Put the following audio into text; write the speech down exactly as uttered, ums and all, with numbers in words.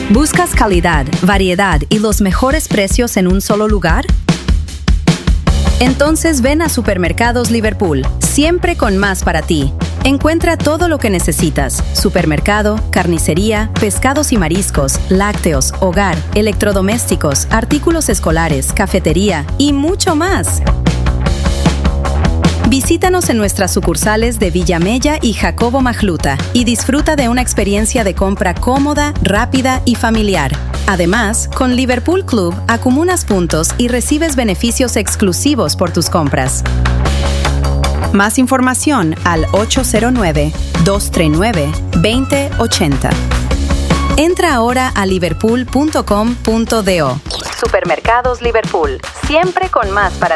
¿Buscas calidad, variedad y los mejores precios en un solo lugar? Entonces ven a Supermercados Liverpool, siempre con más para ti. Encuentra todo lo que necesitas: supermercado, carnicería, pescados y mariscos, lácteos, hogar, electrodomésticos, artículos escolares, cafetería y mucho más. Visítanos en nuestras sucursales de Villamella y Jacobo Majluta y disfruta de una experiencia de compra cómoda, rápida y familiar. Además, con Liverpool Club acumulas puntos y recibes beneficios exclusivos por tus compras. Más información al ocho cero nueve, dos tres nueve, dos cero ocho cero. Entra ahora a liverpool punto com punto do. Supermercados Liverpool, siempre con más para